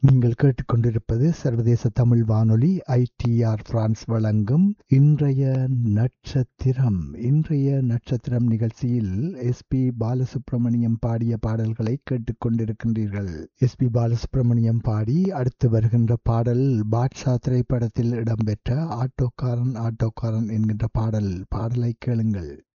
நீங்கள் கேட்டுக்கொண்டிருப்பது சர்வதேச தமிழ் வானொலி ITR பிரான்ஸ் வழங்கும் இன்றைய நட்சத்திரம். இன்றைய நட்சத்திரம் நிகழ்ச்சியில் SP பாலசுப்ரமணியம் பாடிய பாடல்களை கேட்டுக்கொண்டிருக்கின்றீர்கள். SP பாலசுப்ரமணியம் பாடி அடுத்து வருகின்ற பாடல் பாட்ஷா திரைப்படத்தில் இடம்பெற்ற ஆட்டோக்காரன் ஆட்டோக்காரன் என்கின்ற பாடலை கேளுங்கள்.